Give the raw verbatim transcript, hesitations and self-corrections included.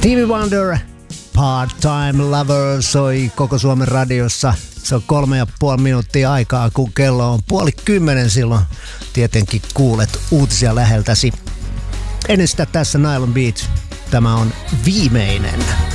Stevie Wonder, Part-Time Lover soi koko Suomen radiossa. Se on kolme ja puoli minuuttia aikaa, kun kello on puoli kymmenen silloin. Tietenkin kuulet uutisia läheltäsi. Ennen sitä tässä Nylon Beat. Tämä on viimeinen.